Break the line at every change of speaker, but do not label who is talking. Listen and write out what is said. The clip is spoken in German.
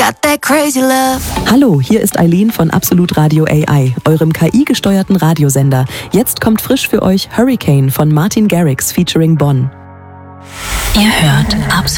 Got that crazy love.
Hallo, hier ist Eileen von Absolut Radio AI, eurem KI-gesteuerten Radiosender. Jetzt kommt frisch für euch Hurricane von Martin Garrix featuring Bonn.
Ihr hört Absolut